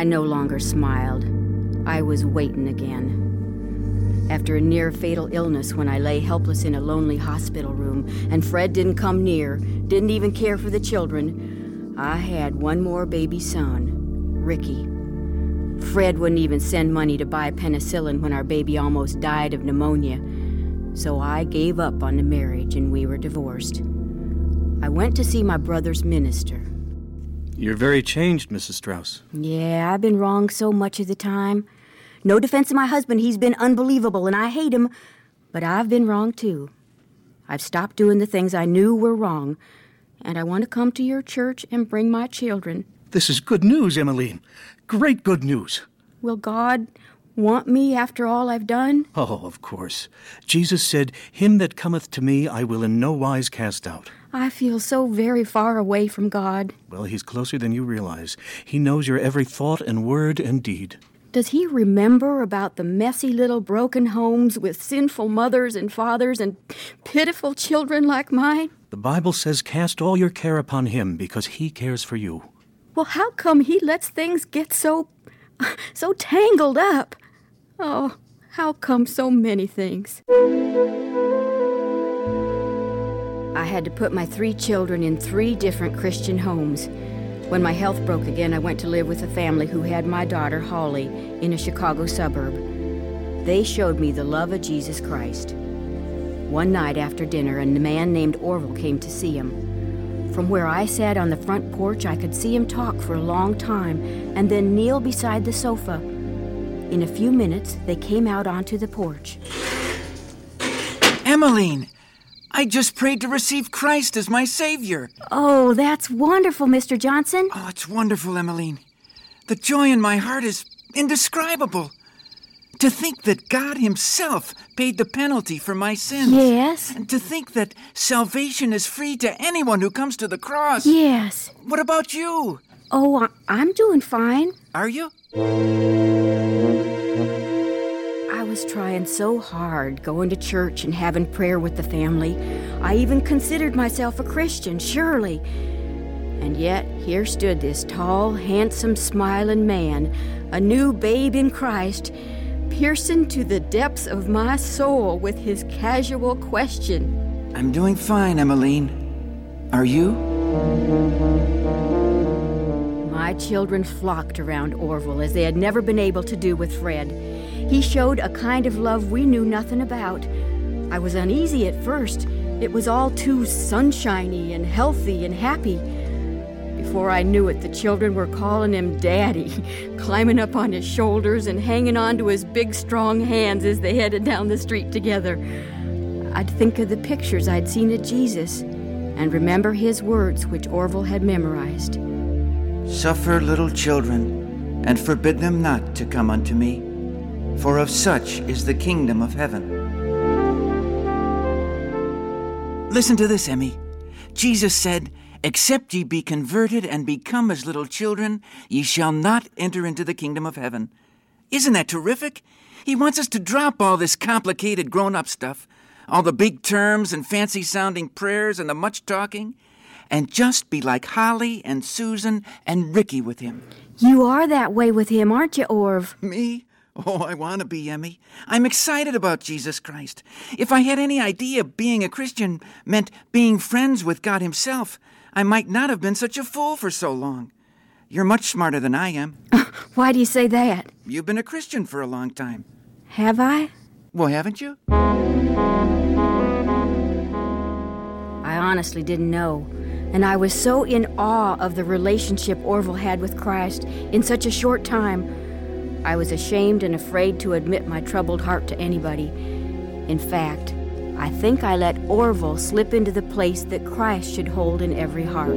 I no longer smiled. I was waiting again. After a near-fatal illness when I lay helpless in a lonely hospital room, and Fred didn't come near, didn't even care for the children, I had one more baby son, Ricky. Fred wouldn't even send money to buy penicillin when our baby almost died of pneumonia, so I gave up on the marriage and we were divorced. I went to see my brother's minister. You're very changed, Mrs. Strauss. Yeah, I've been wrong so much of the time. No defense of my husband, he's been unbelievable, and I hate him, but I've been wrong too. I've stopped doing the things I knew were wrong, and I want to come to your church and bring my children. This is good news, Emmeline. Great good news. Will God want me after all I've done? Oh, of course. Jesus said, "Him that cometh to me I will in no wise cast out." I feel so very far away from God. Well, he's closer than you realize. He knows your every thought and word and deed. Does he remember about the messy little broken homes with sinful mothers and fathers and pitiful children like mine? The Bible says, "Cast all your care upon him, because he cares for you." Well, how come he lets things get so tangled up? Oh, how come so many things? I had to put my 3 children in 3 different Christian homes. When my health broke again, I went to live with a family who had my daughter, Holly, in a Chicago suburb. They showed me the love of Jesus Christ. One night after dinner, a man named Orville came to see him. From where I sat on the front porch, I could see him talk for a long time and then kneel beside the sofa. In a few minutes, they came out onto the porch. Emmeline! I just prayed to receive Christ as my Savior. Oh, that's wonderful, Mr. Johnson. Oh, it's wonderful, Emmeline. The joy in my heart is indescribable. To think that God himself paid the penalty for my sins. Yes. And to think that salvation is free to anyone who comes to the cross. Yes. What about you? Oh, I'm doing fine. Are you? I was trying so hard, going to church and having prayer with the family. I even considered myself a Christian, surely. And yet, here stood this tall, handsome, smiling man, a new babe in Christ, piercing to the depths of my soul with his casual question. I'm doing fine, Emmeline. Are you? My children flocked around Orville as they had never been able to do with Fred. He showed a kind of love we knew nothing about. I was uneasy at first. It was all too sunshiny and healthy and happy. Before I knew it, the children were calling him Daddy, climbing up on his shoulders and hanging on to his big, strong hands as they headed down the street together. I'd think of the pictures I'd seen of Jesus and remember his words which Orville had memorized. Suffer little children, and forbid them not to come unto me, for of such is the kingdom of heaven. Listen to this, Emmy. Jesus said, "Except ye be converted and become as little children, ye shall not enter into the kingdom of heaven." Isn't that terrific? He wants us to drop all this complicated grown-up stuff, all the big terms and fancy-sounding prayers and the much talking, and just be like Holly and Susan and Ricky with him. You are that way with him, aren't you, Orv? Me? Oh, I want to be, Emmy. I'm excited about Jesus Christ. If I had any idea being a Christian meant being friends with God himself, I might not have been such a fool for so long. You're much smarter than I am. Why do you say that? You've been a Christian for a long time. Have I? Well, haven't you? I honestly didn't know. And I was so in awe of the relationship Orville had with Christ in such a short time. I was ashamed and afraid to admit my troubled heart to anybody. In fact, I think I let Orville slip into the place that Christ should hold in every heart.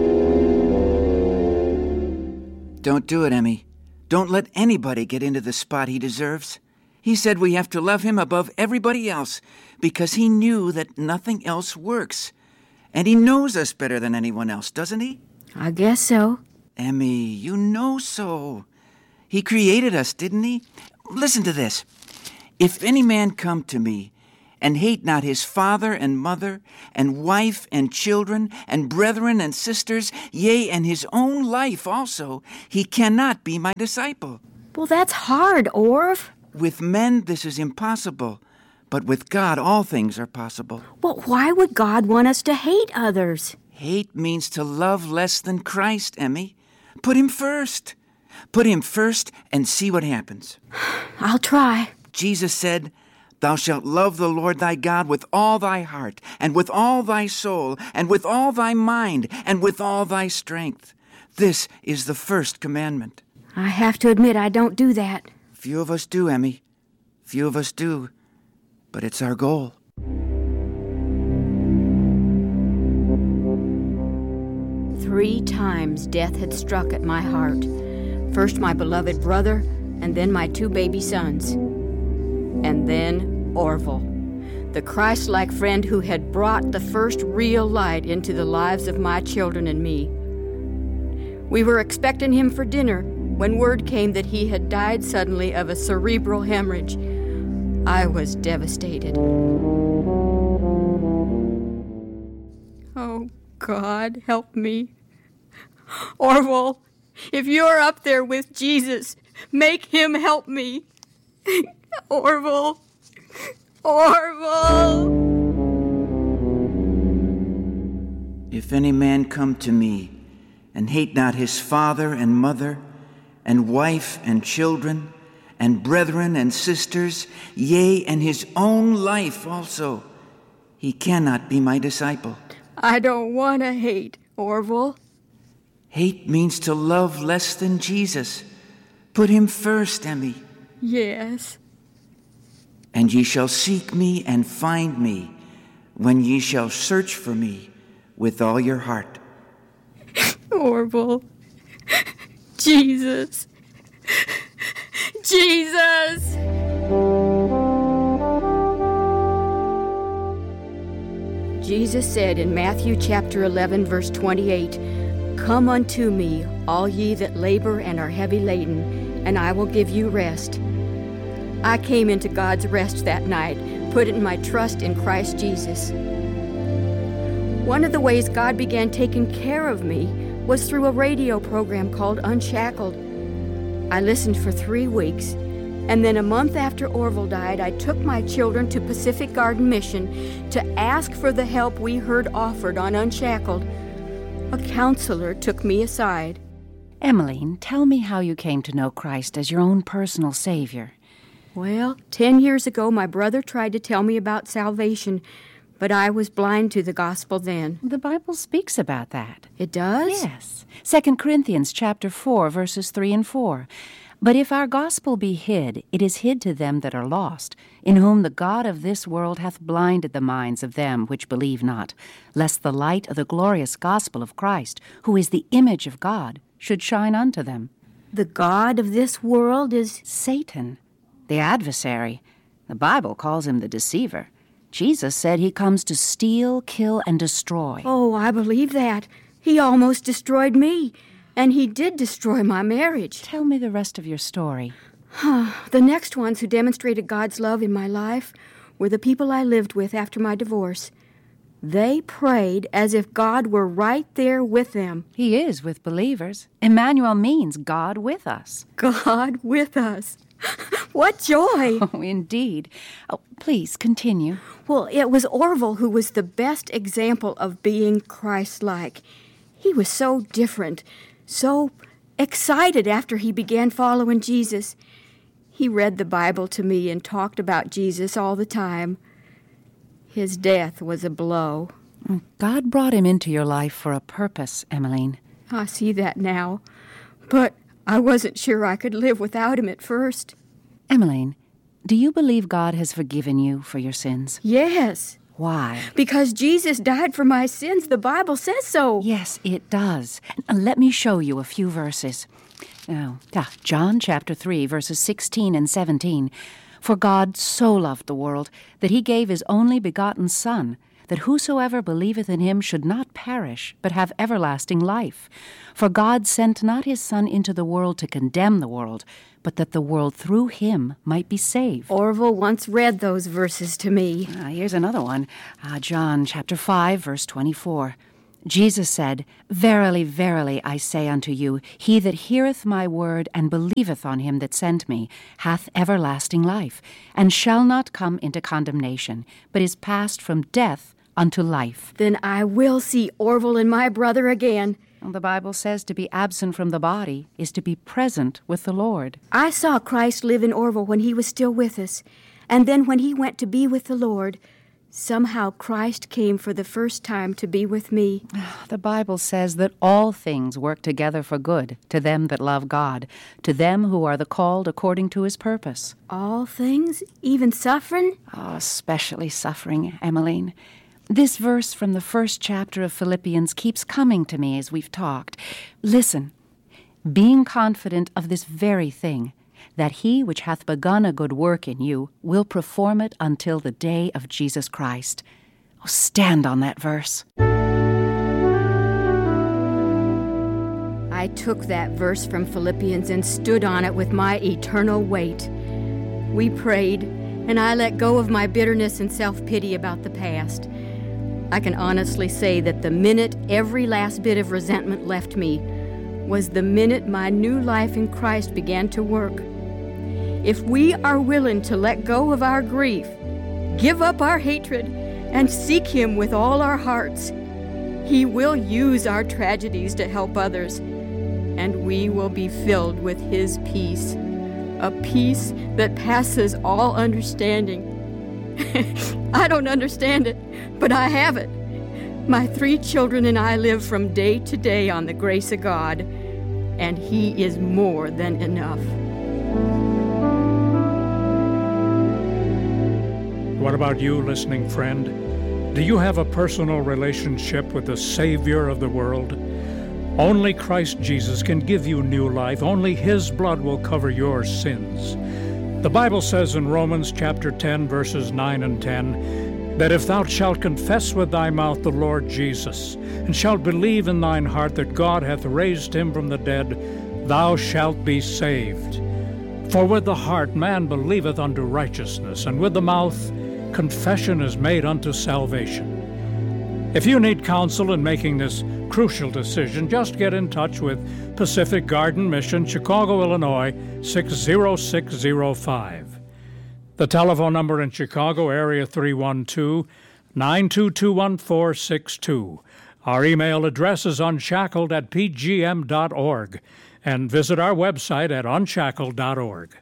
Don't do it, Emmy. Don't let anybody get into the spot he deserves. He said we have to love him above everybody else because he knew that nothing else works. And he knows us better than anyone else, doesn't he? I guess so. Emmy, you know so. He created us, didn't he? Listen to this. If any man come to me and hate not his father and mother, and wife and children, and brethren and sisters, yea, and his own life also, he cannot be my disciple. Well, that's hard, Orv. With men this is impossible, but with God all things are possible. Well, why would God want us to hate others? Hate means to love less than Christ, Emmy. Put him first. Put him first and see what happens. I'll try. Jesus said, "Thou shalt love the Lord thy God with all thy heart, and with all thy soul, and with all thy mind, and with all thy strength." This is the first commandment. I have to admit I don't do that. Few of us do, Emmy. Few of us do. But it's our goal. Three times death had struck at my heart. First my beloved brother, and then my two baby sons. And then Orville, the Christ-like friend who had brought the first real light into the lives of my children and me. We were expecting him for dinner when word came that he had died suddenly of a cerebral hemorrhage. I was devastated. Oh, God, help me. Orville, if you're up there with Jesus, make him help me. Orville. Orville. If any man come to me, and hate not his father and mother, and wife and children, and brethren and sisters, yea, and his own life also, he cannot be my disciple. I don't want to hate, Orville. Hate means to love less than Jesus. Put him first, Emmy. Yes. And ye shall seek me and find me, when ye shall search for me with all your heart. Orville. Jesus. Jesus! Jesus said in Matthew chapter 11, verse 28, "Come unto me, all ye that labor and are heavy laden, and I will give you rest." I came into God's rest that night, putting my trust in Christ Jesus. One of the ways God began taking care of me was through a radio program called Unshackled. I listened for 3 weeks, and then a month after Orville died, I took my children to Pacific Garden Mission to ask for the help we heard offered on Unshackled. A counselor took me aside. Emmeline, tell me how you came to know Christ as your own personal Savior. Well, 10 years ago, my brother tried to tell me about salvation, but I was blind to the gospel then. The Bible speaks about that. It does? Yes. 2 Corinthians chapter 4, verses 3 and 4. But if our gospel be hid, it is hid to them that are lost, in whom the God of this world hath blinded the minds of them which believe not, lest the light of the glorious gospel of Christ, who is the image of God, should shine unto them. The God of this world is Satan, the adversary. The Bible calls him the deceiver. Jesus said he comes to steal, kill, and destroy. Oh, I believe that. He almost destroyed me, and he did destroy my marriage. Tell me the rest of your story. The next ones who demonstrated God's love in my life were the people I lived with after my divorce. They prayed as if God were right there with them. He is with believers. Emmanuel means God with us. God with us. What joy! Oh, indeed. Oh, please, continue. Well, it was Orville who was the best example of being Christ-like. He was so different, so excited after he began following Jesus. He read the Bible to me and talked about Jesus all the time. His death was a blow. God brought him into your life for a purpose, Emmeline. I see that now. But I wasn't sure I could live without him at first. Emmeline, do you believe God has forgiven you for your sins? Yes. Why? Because Jesus died for my sins. The Bible says so. Yes, it does. Let me show you a few verses. Now, John chapter 3, verses 16 and 17. For God so loved the world that he gave his only begotten Son, that whosoever believeth in him should not perish, but have everlasting life. For God sent not his Son into the world to condemn the world, but that the world through him might be saved. Orville once read those verses to me. Here's another one. John chapter 5, verse 24. Jesus said, Verily, verily, I say unto you, he that heareth my word and believeth on him that sent me hath everlasting life, and shall not come into condemnation, but is passed from death unto life. Then I will see Orville and my brother again. The Bible says to be absent from the body is to be present with the Lord. I saw Christ live in Orville when he was still with us, and then when he went to be with the Lord, somehow Christ came for the first time to be with me. The Bible says that all things work together for good to them that love God, to them who are the called according to his purpose. All things? Even suffering? Especially suffering, Emmeline. This verse from the first chapter of Philippians keeps coming to me as we've talked. Listen, being confident of this very thing, that he which hath begun a good work in you will perform it until the day of Jesus Christ. Stand on that verse. I took that verse from Philippians and stood on it with my eternal weight. We prayed, and I let go of my bitterness and self-pity about the past. I can honestly say that the minute every last bit of resentment left me was the minute my new life in Christ began to work. If we are willing to let go of our grief, give up our hatred, and seek him with all our hearts, he will use our tragedies to help others, and we will be filled with his peace, a peace that passes all understanding. I don't understand it, but I have it. My 3 children and I live from day to day on the grace of God, and he is more than enough. What about you, listening friend? Do you have a personal relationship with the Savior of the world? Only Christ Jesus can give you new life. Only his blood will cover your sins. The Bible says in Romans chapter 10, verses 9 and 10, that if thou shalt confess with thy mouth the Lord Jesus, and shalt believe in thine heart that God hath raised him from the dead, thou shalt be saved. For with the heart man believeth unto righteousness, and with the mouth confession is made unto salvation. If you need counsel in making this crucial decision, just get in touch with Pacific Garden Mission, Chicago, Illinois, 60605. The telephone number in Chicago, area 312-922-1462. Our email address is unshackled@pgm.org, and visit our website at unshackled.org.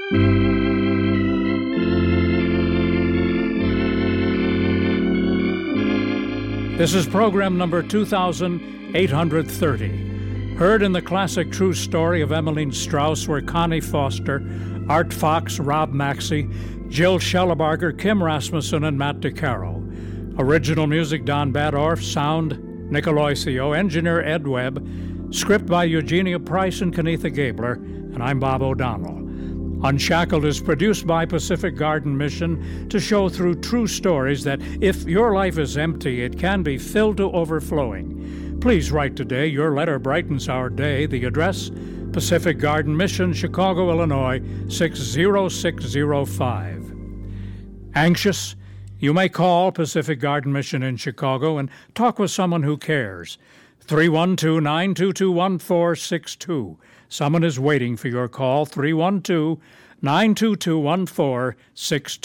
This is program number 2830, heard in the classic true story of Emmeline Strauss, where Connie Foster, Art Fox, Rob Maxey, Jill Schellebarger, Kim Rasmussen, and Matt DeCaro. Original music, Don Badorf. Sound, Nick Aloisio. Engineer, Ed Webb. Script by Eugenia Price and Kenitha Gabler. And I'm Bob O'Donnell. Unshackled is produced by Pacific Garden Mission to show through true stories that if your life is empty, it can be filled to overflowing. Please write today. Your letter brightens our day. The address, Pacific Garden Mission, Chicago, Illinois, 60605. Anxious? You may call Pacific Garden Mission in Chicago and talk with someone who cares. 312-922-1462. Someone is waiting for your call, 312-922-1462.